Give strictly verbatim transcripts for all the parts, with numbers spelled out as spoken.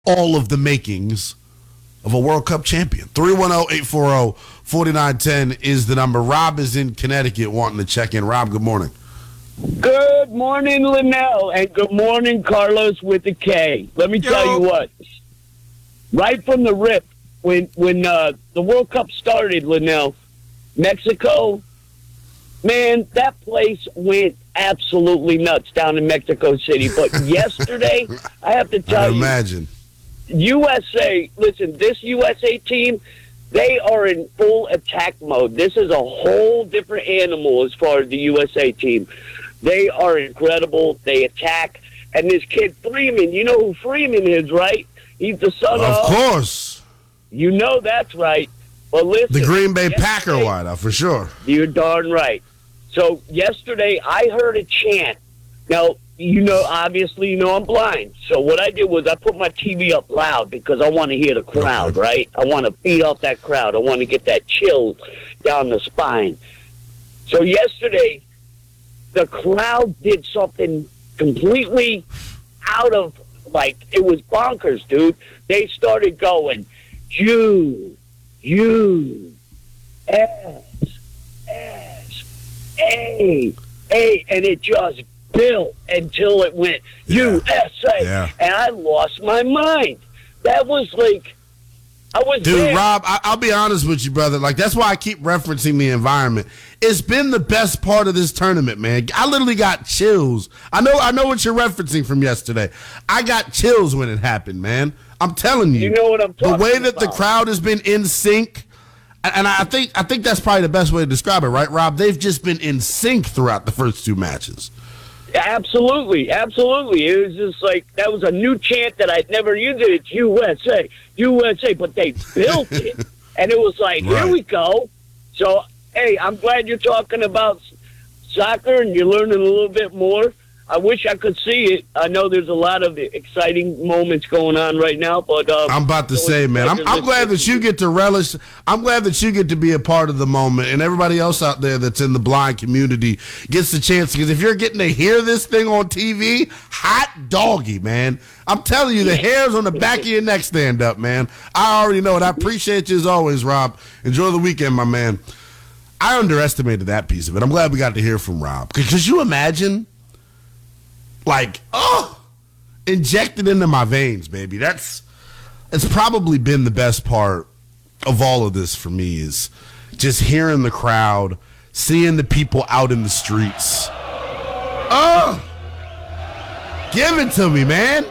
all of the makings of a World Cup champion. three one zero, eight four zero, four nine one zero is the number. Rob is in Connecticut wanting to check in. Rob, good morning. Good morning, Linnell, and good morning, Carlos with a K. Let me Yo. tell you what. Right from the rip, when when uh, the World Cup started, Linnell, Mexico, man, that place went absolutely nuts down in Mexico City. But yesterday, I have to tell I you, imagine. U S A, listen, this U S A team, they are in full attack mode. This is a whole different animal as far as the U S A team. They are incredible. They attack. And this kid Freeman, you know who Freeman is, right? He's the son of... Of course. You know that's right. But listen... The Green Bay Packer wideout, for sure. You're darn right. So yesterday, I heard a chant. Now, you know, obviously, you know I'm blind. So what I did was I put my T V up loud because I want to hear the crowd, right? I want to feed off that crowd. I want to get that chill down the spine. So yesterday, the crowd did something completely out of, like, it was bonkers, dude. They started going, you, you, S, S, A, A, and it just built until it went Yeah. U S A, Yeah. and I lost my mind. That was like, I was Dude, there. Rob, I, I'll be honest with you, brother. Like, that's why I keep referencing the environment. It's been the best part of this tournament, man. I literally got chills. I know I know what you're referencing from yesterday. I got chills when it happened, man. I'm telling you. You know what I'm The talking way that the about. crowd has been in sync, and and I think I think that's probably the best way to describe it, right, Rob? They've just been in sync throughout the first two matches. Absolutely, absolutely. It was just like, that was a new chant that I'd never used. It. It's U S A, U S A, but they built it, and it was like, Right. here we go. So, hey, I'm glad you're talking about soccer and you're learning a little bit more. I wish I could see it. I know there's a lot of exciting moments going on right now, but um, I'm about to so say, it's man, I'm, pleasure I'm glad that listening. you get to relish. I'm glad that you get to be a part of the moment, and everybody else out there that's in the blind community gets the chance. Because if you're getting to hear this thing on T V, hot doggy, man. I'm telling you, the hairs on the back of your neck stand up, man. I already know it. I appreciate you as always, Rob. Enjoy the weekend, my man. I underestimated that piece of it. I'm glad we got to hear from Rob. Could you imagine? Like, oh, injected into my veins, baby. That's it's probably been the best part of all of this for me, is just hearing the crowd, seeing the people out in the streets. Oh, give it to me, man.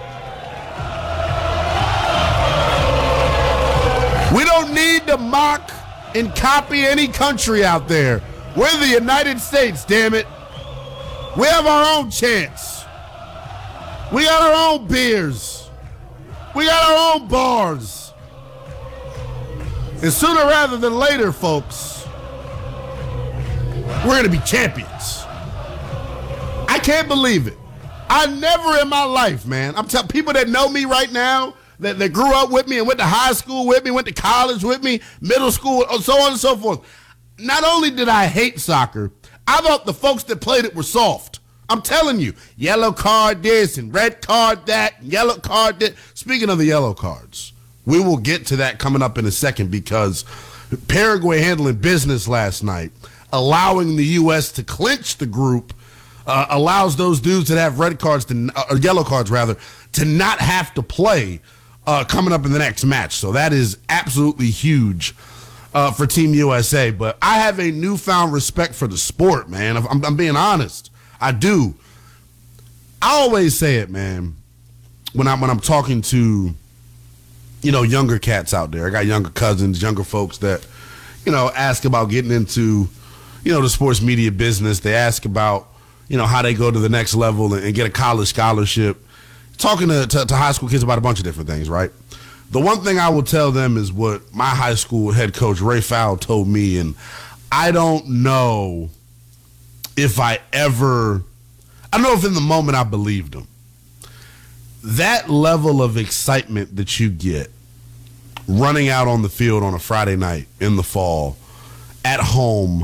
We don't need to mock and copy any country out there. We're the United States, damn it. We have our own chance. We got our own beers. We got our own bars. And sooner rather than later, folks, we're going to be champions. I can't believe it. I never in my life, man. I'm telling people that know me right now, that, that grew up with me and went to high school with me, went to college with me, middle school, so on and so forth. Not only did I hate soccer, I thought the folks that played it were soft. I'm telling you, yellow card this and red card that, yellow card that. Speaking of the yellow cards, we will get to that coming up in a second, because Paraguay handling business last night, allowing the U S to clinch the group, uh, allows those dudes that have red cards, to, uh, or yellow cards rather, to not have to play uh, coming up in the next match. So that is absolutely huge Uh, for Team U S A. But I have a newfound respect for the sport, man. I'm, I'm being honest. I do. I always say it, man, when I'm when I'm talking to, you know, younger cats out there. I got younger cousins, younger folks that, you know, ask about getting into, you know, the sports media business. They ask about, you know, how they go to the next level and, and get a college scholarship. Talking to, to, to high school kids about a bunch of different things, right? The one thing I will tell them is what my high school head coach, Ray Fowle, told me, and I don't know if I ever, I don't know if in the moment I believed him. That level of excitement that you get running out on the field on a Friday night in the fall, at home,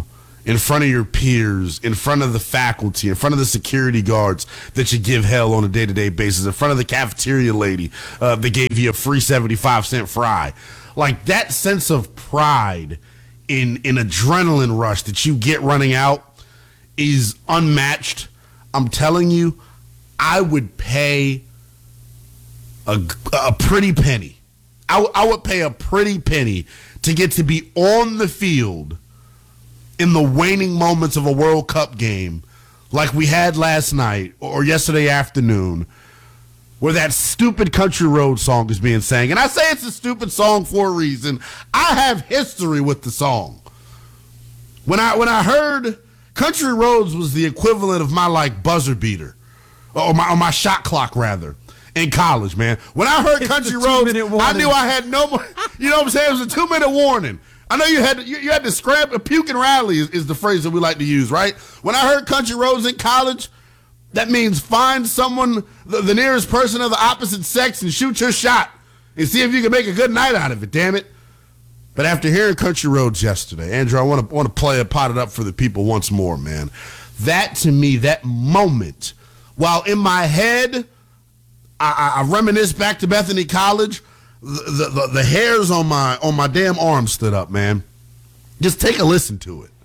in front of your peers, in front of the faculty, in front of the security guards that you give hell on a day-to-day basis, in front of the cafeteria lady uh, that gave you a free seventy-five cent fry. Like, that sense of pride in in adrenaline rush that you get running out is unmatched. I'm telling you, I would pay a, a pretty penny. I, w- I would pay a pretty penny to get to be on the field in the waning moments of a World Cup game like we had last night or yesterday afternoon, where that stupid Country Road song is being sang. And I say it's a stupid song for a reason. I have history with the song. When I when I heard Country Roads was the equivalent of my, like, buzzer beater, or my, or my shot clock, rather, in college, man. When I heard Country Roads, I knew I had no more, you know what I'm saying? It was a two-minute warning. I know you had to, you, you had to scrap a puke and rally is, is the phrase that we like to use, right? When I heard Country Roads in college, that means find someone, the, the nearest person of the opposite sex, and shoot your shot and see if you can make a good night out of it, damn it. But after hearing Country Roads yesterday, Andrew, I want to want to play it, pot it up for the people once more, man. That, to me, that moment, while in my head, I, I, I reminisce back to Bethany College, The, the the hairs on my on my damn arm stood up, man. Just take a listen to it.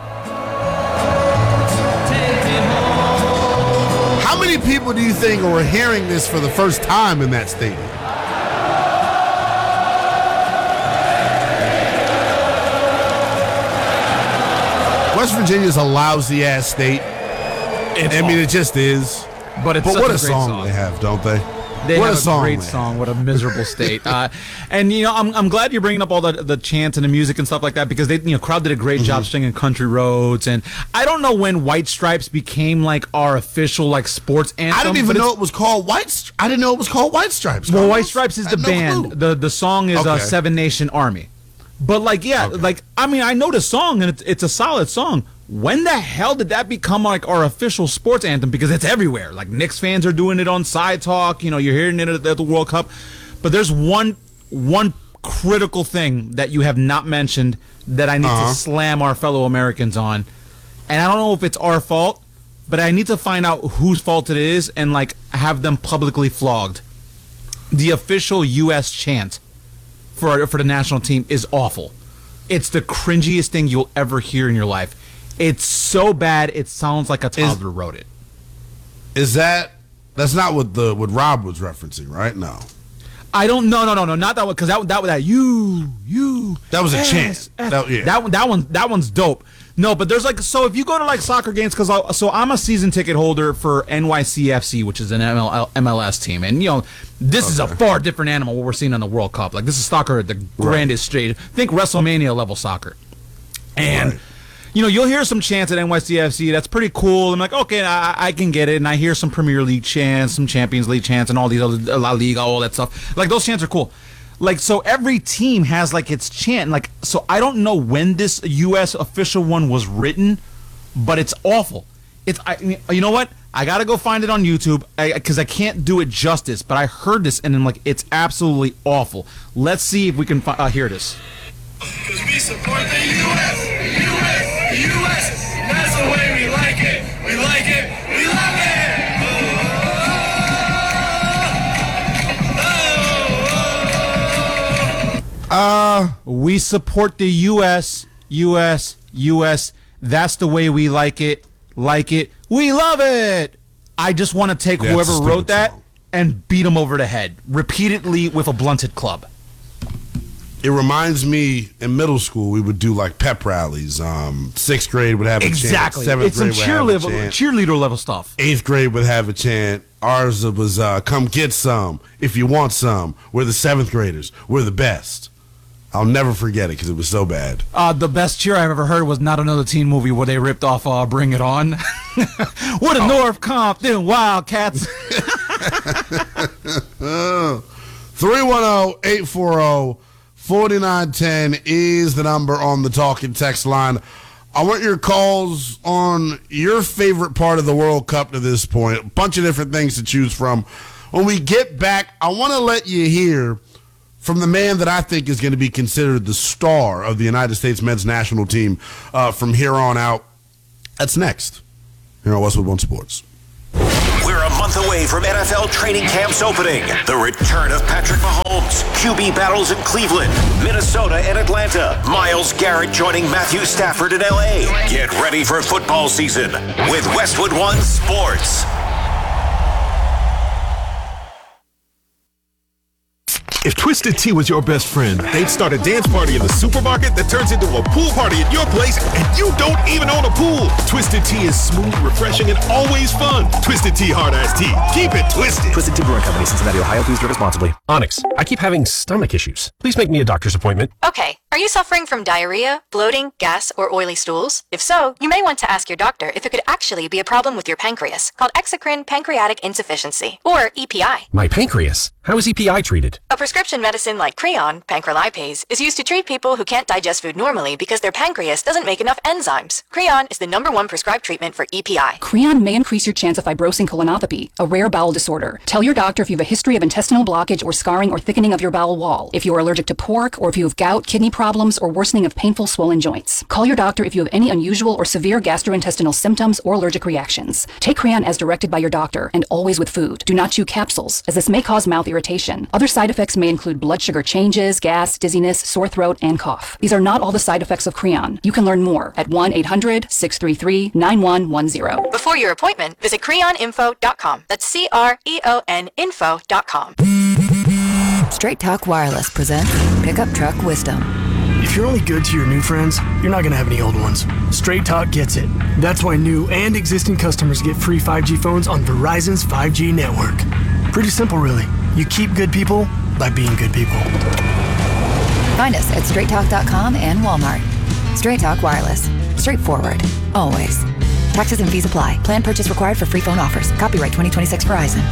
How many people do you think are hearing this for the first time in that stadium? West Virginia's a lousy ass state. It's I mean, awful. It just is. But it's but such what a, a great song, song they have, don't they? They what have a, a song, great man. song. What a miserable state. Uh, and, you know, I'm I'm glad you're bringing up all the, the chants and the music and stuff like that, because they, you know, crowd did a great mm-hmm. job singing Country Roads. And I don't know when White Stripes became, like, our official, like, sports anthem. I didn't even know it was called White Stri- I didn't know it was called White Stripes. Well, White Stripes is the no band. Clue. The the song is okay. uh, Seven Nation Army. But, like, yeah, okay. like, I mean, I know the song, and it's, it's a solid song. When the hell did that become, like, our official sports anthem? Because it's everywhere. Like, Knicks fans are doing it on Side Talk. You know, you're hearing it at the World Cup. But there's one one critical thing that you have not mentioned that I need uh-huh. to slam our fellow Americans on. And I don't know if it's our fault, but I need to find out whose fault it is and, like, have them publicly flogged. The official U S chant for for the national team is awful. It's the cringiest thing you'll ever hear in your life. It's so bad it sounds like a toddler is, wrote it. Is that that's not what the what Rob was referencing, right? No. I don't no no no no not that one, because that that that you you that was a S, chant. S, that, yeah. that one that one that one's dope. No, but there's like, so if you go to like soccer games, because so I'm a season ticket holder for N Y C F C, which is an M L S team, and you know this okay. is a far different animal what we're seeing on the World Cup. Like, this is soccer at the right. grandest stage. Think WrestleMania level soccer, and. Right. You know, you'll hear some chants at N Y C F C. That's pretty cool. I'm like, okay, I, I can get it. And I hear some Premier League chants, some Champions League chants, and all these other La Liga, all that stuff. Like, those chants are cool. Like, so every team has, like, its chant. Like, so I don't know when this U S official one was written, but it's awful. It's, I mean, you know what? I got to go find it on YouTube because I, I can't do it justice. But I heard this, and I'm like, it's absolutely awful. Let's see if we can fi- uh, hear this. Because we support the U S U S U S That's the way we like it. We like it. We love it. Oh, oh, oh. Uh, we support the U S U S U S That's the way we like it. Like it. We love it. I just want to take yeah, whoever wrote that song. and beat them over the head repeatedly with a blunted club. It reminds me, in middle school, we would do like pep rallies. Um, sixth grade would have a exactly. chant. Seventh it's grade some would cheer have level, a chant. cheerleader level stuff. Eighth grade would have a chant. Ours was uh, "Come get some if you want some." We're the seventh graders. We're the best. I'll never forget it because it was so bad. Uh, the best cheer I've ever heard was Not Another Teen Movie, where they ripped off uh, "Bring It On." We're the oh. North Compton Wildcats. three one zero, eight four zero, four nine one zero is the number on the talking text line. I want your calls on your favorite part of the World Cup to this point. A bunch of different things to choose from. When we get back, I want to let you hear from the man that I think is going to be considered the star of the United States men's national team uh, from here on out. That's next here on Westwood One Sports. We're a month away from N F L training camps opening. The return of Patrick Mahomes, Q B battles in Cleveland, Minnesota, and Atlanta. Myles Garrett joining Matthew Stafford in L A. Get ready for football season with Westwood One Sports. If Twisted Tea was your best friend, they'd start a dance party in the supermarket that turns into a pool party at your place, and you don't even own a pool. Twisted Tea is smooth, refreshing, and always fun. Twisted Tea Hard Iced Tea. Keep it twisted. Twisted Tea Brewing Company, Cincinnati, Ohio. Please drink responsibly. Onyx, I keep having stomach issues. Please make me a doctor's appointment. Okay. Are you suffering from diarrhea, bloating, gas, or oily stools? If so, you may want to ask your doctor if it could actually be a problem with your pancreas, called exocrine pancreatic insufficiency, or E P I. My pancreas? How is E P I treated? A prescription medicine like Creon, pancrelipase, is used to treat people who can't digest food normally because their pancreas doesn't make enough enzymes. Creon is the number one prescribed treatment for E P I. Creon may increase your chance of fibrosing colonopathy, a rare bowel disorder. Tell your doctor if you have a history of intestinal blockage or scarring or thickening of your bowel wall, if you are allergic to pork, or if you have gout, kidney problems, or worsening of painful swollen joints. Call your doctor if you have any unusual or severe gastrointestinal symptoms or allergic reactions. Take Creon as directed by your doctor, and always with food. Do not chew capsules, as this may cause mouth irritation. Other side effects may include blood sugar changes, gas, dizziness, sore throat, and cough. These are not all the side effects of Creon. You can learn more at one eight hundred, six three three, nine one one zero. Before your appointment, visit creon info dot com. That's C R E O N info dot com. Straight Talk Wireless presents Pickup Truck Wisdom. If you're only good to your new friends, you're not going to have any old ones. Straight Talk gets it. That's why new and existing customers get free five G phones on Verizon's five G network. Pretty simple, really. You keep good people by being good people. Find us at straight talk dot com and Walmart. Straight Talk Wireless. Straightforward. Always. Taxes and fees apply. Plan purchase required for free phone offers. Copyright twenty twenty-six Verizon.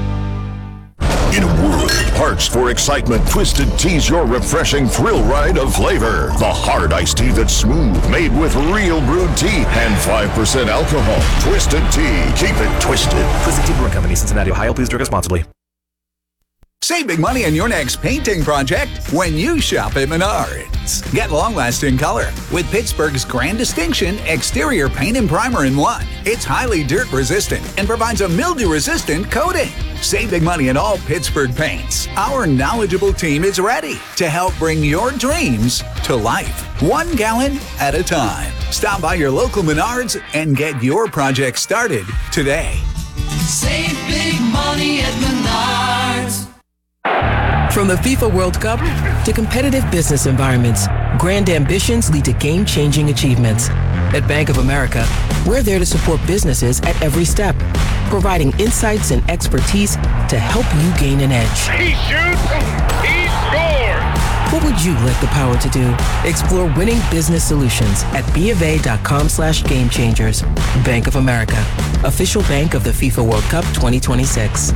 In a world of hearts for excitement, Twisted Tea's your refreshing thrill ride of flavor. The hard iced tea that's smooth, made with real brewed tea and five percent alcohol. Twisted Tea. Keep it twisted. Twisted Tea Brewing Company, Cincinnati, Ohio. Please drink responsibly. Save big money on your next painting project when you shop at Menards. Get long-lasting color with Pittsburgh's Grand Distinction Exterior Paint and Primer in one. It's highly dirt-resistant and provides a mildew-resistant coating. Save big money on all Pittsburgh paints. Our knowledgeable team is ready to help bring your dreams to life, one gallon at a time. Stop by your local Menards and get your project started today. Save big money at Menards. From the FIFA World Cup to competitive business environments, grand ambitions lead to game-changing achievements. At Bank of America, we're there to support businesses at every step, providing insights and expertise to help you gain an edge. He shoots, he scores! What would you like the power to do? Explore winning business solutions at bofa.com slash game changers. Bank of America, official bank of the FIFA World Cup twenty twenty-six.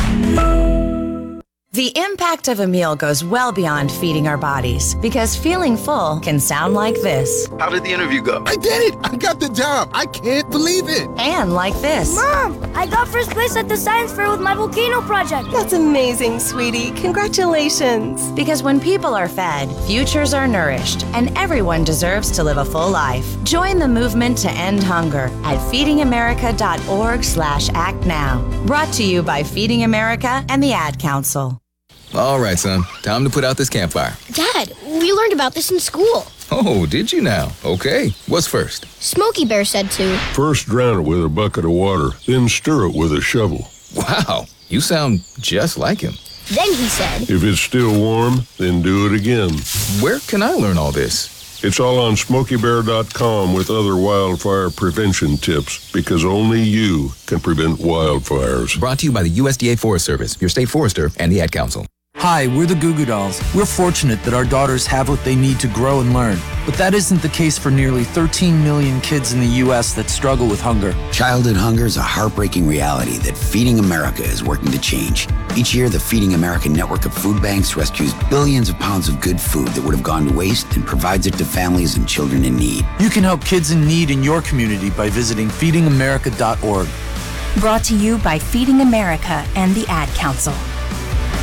The impact of a meal goes well beyond feeding our bodies, because feeling full can sound like this. How did the interview go? I did it! I got the job! I can't believe it! And like this. Mom, I got first place at the science fair with my volcano project. That's amazing, sweetie. Congratulations. Because when people are fed, futures are nourished, and everyone deserves to live a full life. Join the movement to end hunger at feedingamerica.org slash act now. Brought to you by Feeding America and the Ad Council. All right, son. Time to put out this campfire. Dad, we learned about this in school. Oh, did you now? Okay. What's first? Smokey Bear said to. First drown it with a bucket of water, then stir it with a shovel. Wow. You sound just like him. Then he said. If it's still warm, then do it again. Where can I learn all this? It's all on smokey bear dot com with other wildfire prevention tips, because only you can prevent wildfires. Brought to you by the U S D A Forest Service, your state forester, and the Ad Council. Hi, we're the Goo Goo Dolls. We're fortunate that our daughters have what they need to grow and learn. But that isn't the case for nearly thirteen million kids in the U S that struggle with hunger. Childhood hunger is a heartbreaking reality that Feeding America is working to change. Each year, the Feeding America network of food banks rescues billions of pounds of good food that would have gone to waste and provides it to families and children in need. You can help kids in need in your community by visiting feeding america dot org. Brought to you by Feeding America and the Ad Council.